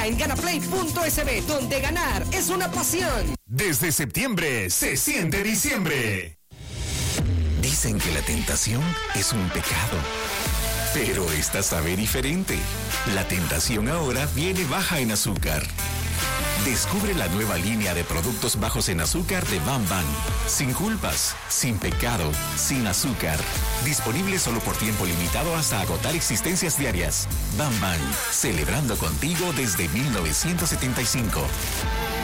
En ganaplay.sb, donde ganar es una pasión. Desde septiembre se siente diciembre. Dicen que la tentación es un pecado, pero esta sabe diferente. La tentación ahora viene baja en azúcar. Descubre la nueva línea de productos bajos en azúcar de Bam Bam. Sin culpas, sin pecado, sin azúcar. Disponible solo por tiempo limitado hasta agotar existencias diarias. Bam Bam, celebrando contigo desde 1975.